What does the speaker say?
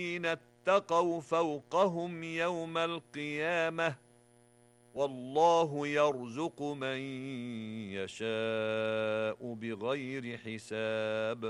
اتقوا فوقهم يوم القيامة والله يرزق من يشاء بغير حساب.